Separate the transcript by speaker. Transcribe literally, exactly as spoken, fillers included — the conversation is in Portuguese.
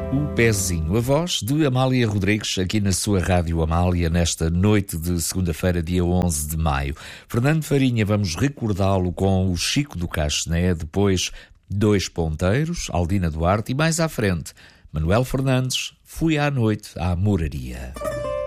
Speaker 1: O Pezinho, a voz de Amália Rodrigues, aqui na sua Rádio Amália, nesta noite de segunda-feira, dia onze de maio. Fernando Farinha, vamos recordá-lo com o Chico do Caxené, depois Dois Ponteiros, Aldina Duarte e mais à frente, Manuel Fernandes, Fui à Noite à Moraria.